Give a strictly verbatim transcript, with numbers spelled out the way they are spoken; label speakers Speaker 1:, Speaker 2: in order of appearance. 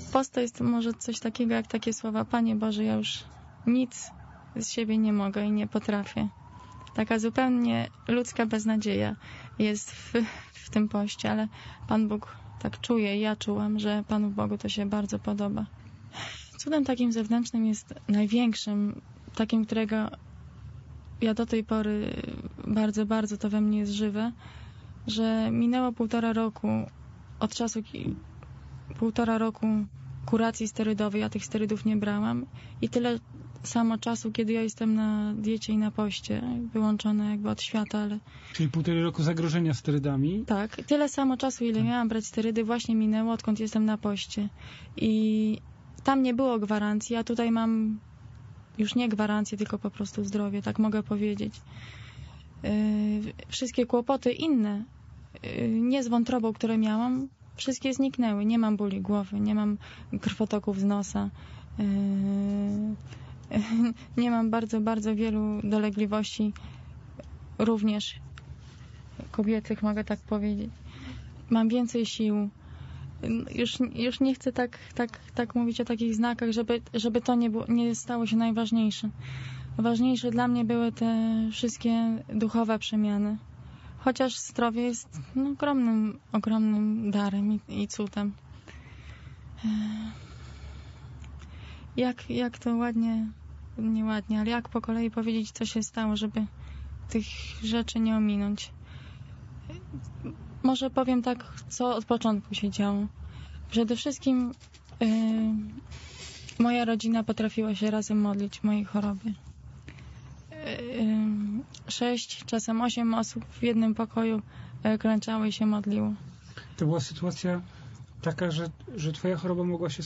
Speaker 1: Post to jest może coś takiego jak takie słowa: Panie Boże, ja już nic z siebie nie mogę i nie potrafię. Taka zupełnie ludzka beznadzieja jest w, w tym poście, ale Pan Bóg tak czuje i ja czułam, że Panu Bogu to się bardzo podoba. Cudem takim zewnętrznym jest największym, takim, którego ja do tej pory bardzo, bardzo to we mnie jest żywe, że minęło półtora roku od czasu, półtora roku kuracji sterydowej, ja tych sterydów nie brałam i tyle samo czasu, kiedy ja jestem na diecie i na poście, wyłączona jakby od świata, ale...
Speaker 2: Czyli półtorej roku zagrożenia sterydami?
Speaker 1: Tak, tyle samo czasu, ile miałam brać sterydy, właśnie minęło, odkąd jestem na poście. I tam nie było gwarancji, a tutaj mam już nie gwarancję, tylko po prostu zdrowie, tak mogę powiedzieć. Yy, wszystkie kłopoty inne, yy, nie z wątrobą, które miałam, wszystkie zniknęły. Nie mam bóli głowy, nie mam krwotoków z nosa, yy, nie mam bardzo, bardzo wielu dolegliwości, również kobiecych, mogę tak powiedzieć. Mam więcej sił. Już, już nie chcę tak, tak, tak mówić o takich znakach, żeby, żeby to nie, było, nie stało się najważniejsze. Ważniejsze dla mnie były te wszystkie duchowe przemiany. Chociaż zdrowie jest no, ogromnym, ogromnym darem i, i cudem. Jak, jak to ładnie, nie ładnie, ale jak po kolei powiedzieć, co się stało, żeby tych rzeczy nie ominąć. Może powiem tak, co od początku się działo. Przede wszystkim yy, moja rodzina potrafiła się razem modlić w mojej chorobie. Yy, sześć, czasem osiem osób w jednym pokoju yy, klęczało i się modliło.
Speaker 2: To była sytuacja taka, że, że twoja choroba mogła się